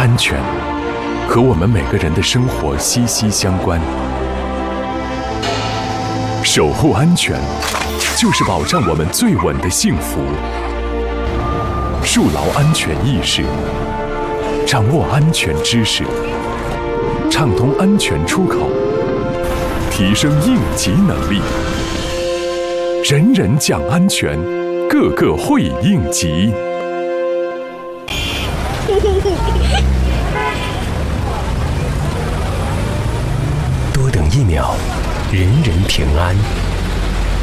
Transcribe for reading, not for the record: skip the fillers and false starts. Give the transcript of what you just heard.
安全和我们每个人的生活息息相关。守护安全，就是保障我们最稳的幸福。树牢安全意识，掌握安全知识，畅通安全出口，提升应急能力。人人讲安全，个个会应急。 多等1秒，人人平安。